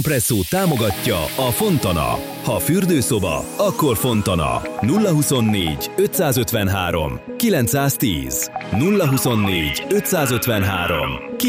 Presszó támogatja a Fontana. Ha fürdőszoba, akkor Fontana. 024 553 910. 024 553